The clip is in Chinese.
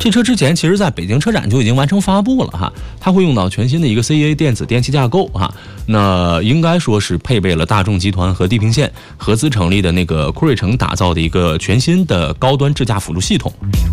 这车之前其实在北京车展就已经完成发布了哈，它会用到全新的一个 CEA 电子电气架构哈，那应该说是配备了大众集团和地平线合资成立的那个酷睿城打造的一个全新的高端智驾辅助系统。